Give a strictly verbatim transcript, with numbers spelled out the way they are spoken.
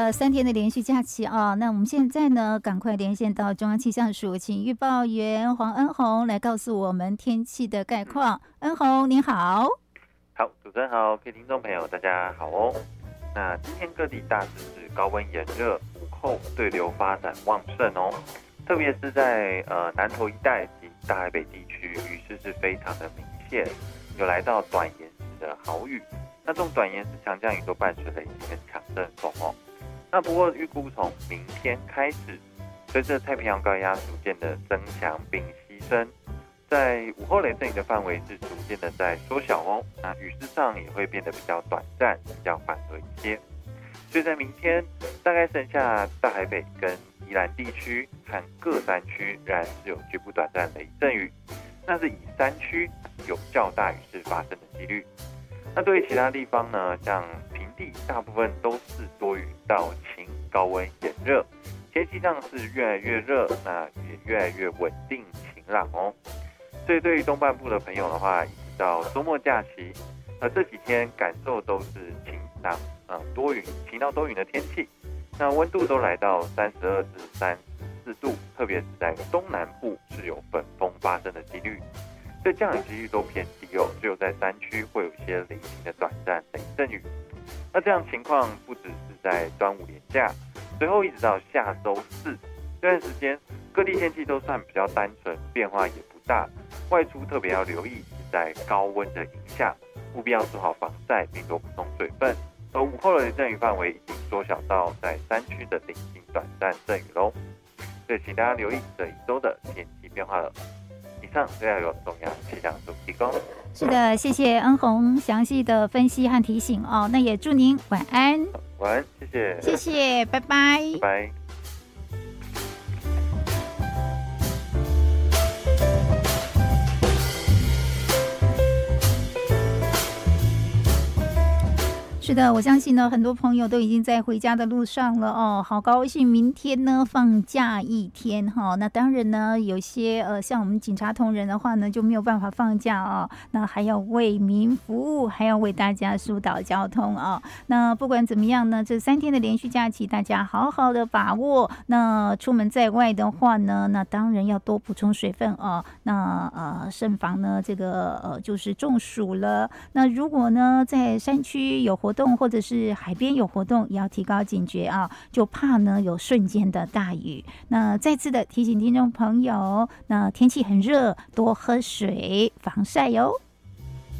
的，三天的连续假期啊，那我们现在呢，赶快连线到中央气象署，请预报员黄恩宏来告诉我们天气的概况。恩宏您好。 好，主持人好，各位听众朋友大家好哦。那今天各地大致是高温炎热，午后对流发展旺盛哦，特别是在呃南投一带及大台北地区，雨势是非常的明显，有来到短延时的豪雨。那这种短延时强降雨都伴随雷击跟强阵风哦。那不过预估从明天开始，随着太平洋高压逐渐的增强并牺牲，在午后雷阵雨的范围是逐渐的在缩小哦。那雨势上也会变得比较短暂，比较缓和一些。所以在明天，大概剩下大台北跟宜兰地区和各山区仍然是有局部短暂雷阵雨，那是以山区有较大雨势发生的几率。那对于其他地方呢，像平地大部分都是多云到晴，高温炎热，天气上是越来越热，那也越来越稳定晴朗哦。所以对于东半部的朋友的话，一直到周末假期，呃这几天感受都是晴朗，呃多云，晴到多云的天气，那温度都来到三十二至三十四度，特别是在东南部是有粉风发生的几率。所以降雨几率都偏低哦，只有在山区会有一些零星的短暂雷阵雨。那这样情况不只是在端午连假，随后一直到下周四这段时间，各地天气都算比较单纯，变化也不大。外出特别要留意是在高温的影响，务必要做好防晒，并多补充水分。而午后的雷阵雨范围已经缩小到在山区的零星短暂阵雨喽。所以请大家留意这一周的天气变化了。以上都要由中央气象署提供。 是的，谢谢恩宏详细的分析和提醒哦。那也祝您晚安。 晚安，谢谢。 谢谢，拜拜。 拜拜。 是的，我相信呢，很多朋友都已经在回家的路上了哦，好高兴，明天呢放假一天哈、哦。那当然呢，有些呃像我们警察同仁的话呢，就没有办法放假哦，那还要为民服务，还要为大家疏导交通哦。那不管怎么样呢，这三天的连续假期，大家好好的把握。那出门在外的话呢，那当然要多补充水分哦。那呃，慎防呢这个呃就是中暑了。那如果呢在山区有活动或者是海边有活动，也要提高警觉啊，就怕呢有瞬间的大雨。那再次的提醒听众朋友，那天气很热，多喝水，防晒哟。